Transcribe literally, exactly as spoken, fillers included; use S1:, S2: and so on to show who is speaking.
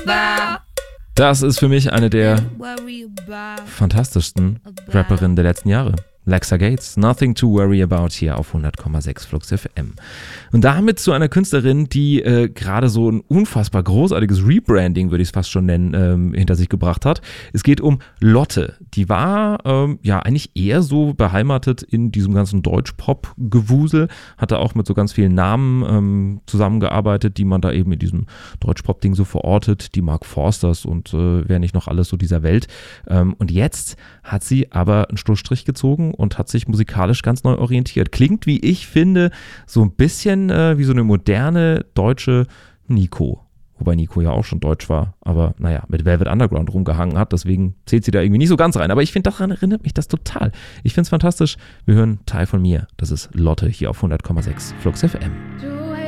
S1: Das ist für mich eine der fantastischsten Rapperinnen der letzten Jahre. Lexa Gates, Nothing to Worry About hier auf hundert Komma sechs Flux F M. Und damit zu einer Künstlerin, die äh, gerade so ein unfassbar großartiges Rebranding, würde ich es fast schon nennen, ähm, hinter sich gebracht hat. Es geht um Lotte. Die war ähm, ja eigentlich eher so beheimatet in diesem ganzen Deutsch-Pop-Gewusel, hatte auch mit so ganz vielen Namen ähm, zusammengearbeitet, die man da eben in diesem Deutsch-Pop-Ding so verortet, die Mark Forsters und äh, wer nicht noch alles so dieser Welt. Ähm, und jetzt hat sie aber einen Schlussstrich gezogen und hat sich musikalisch ganz neu orientiert. Klingt, wie ich finde, so ein bisschen äh, wie so eine moderne deutsche Nico. Wobei Nico ja auch schon deutsch war, aber naja, mit Velvet Underground rumgehangen hat, deswegen zählt sie da irgendwie nicht so ganz rein. Aber ich finde, daran erinnert mich das total. Ich finde es fantastisch. Wir hören Teil von mir. Das ist Lotte hier auf hundert Komma sechs Flux F M.